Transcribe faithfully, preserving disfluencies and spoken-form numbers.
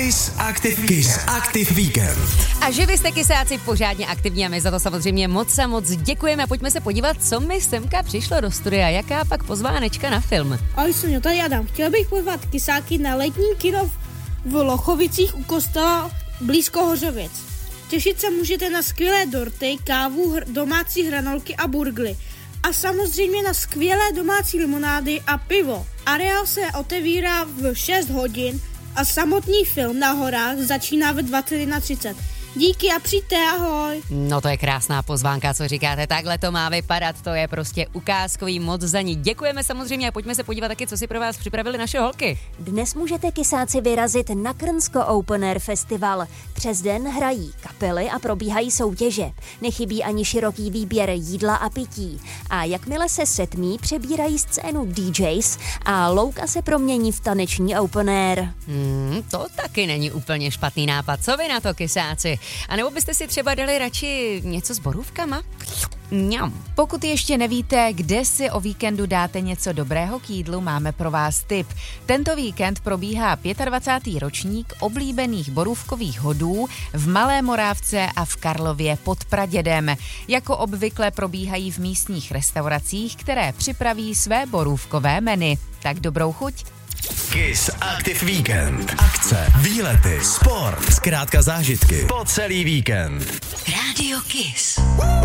Kiss Active, Kiss Active Weekend. A že vy jste kysáci pořádně aktivní a my za to samozřejmě moc a moc děkujeme. Pojďme se podívat, co mi semka přišlo do studia. Jaká pak pozvánečka na film? Ahoj Sonjo, tady Adam. Chtěl bych pozvat kysáky na letní kino v Lochovicích u kostela blízko Hořovic. Těšit se můžete na skvělé dorty, kávu, hr- domácí hranolky a burgly. A samozřejmě na skvělé domácí limonády a pivo. Areál se otevírá v šest hodin a samotný film na horách začíná ve dvacet jedna třicet. Díky a přijďte, ahoj. No to je krásná pozvánka, co říkáte, takhle to má vypadat, to je prostě ukázkový, moc za ní děkujeme samozřejmě a pojďme se podívat taky, co si pro vás připravili naše holky. Dnes můžete kysáci vyrazit na Krnsko Open Air Festival. Přes den hrají kapely a probíhají soutěže. Nechybí ani široký výběr jídla a pití. A jakmile se setmí, přebírají scénu D Js a louka se promění v taneční Open Air. Hmm, to taky není úplně špatný nápad, co vy na to, kysáci? A nebo byste si třeba dali radši něco s borůvkama? Mňam. Pokud ještě nevíte, kde si o víkendu dáte něco dobrého k jídlu, máme pro vás tip. Tento víkend probíhá dvacátý pátý ročník oblíbených borůvkových hodů v Malé Morávce a v Karlově pod Pradědem. Jako obvykle probíhají v místních restauracích, které připraví své borůvkové menu. Tak dobrou chuť. Kiss Active Weekend. Akce, výlety, sport, zkrátka zážitky po celý víkend. Rádio Kiss.